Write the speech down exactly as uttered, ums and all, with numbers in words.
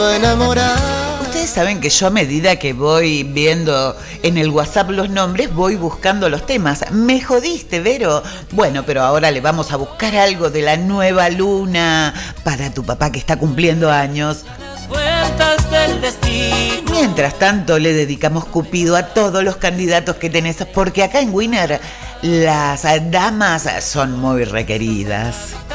Ustedes saben que yo a medida que voy viendo en el WhatsApp los nombres, voy buscando los temas. Me jodiste, Vero. Bueno, pero ahora le vamos a buscar algo de la nueva luna para tu papá que está cumpliendo años. Mientras tanto, le dedicamos Cupido a todos los candidatos que tenés, porque acá en Winner las damas son muy requeridas.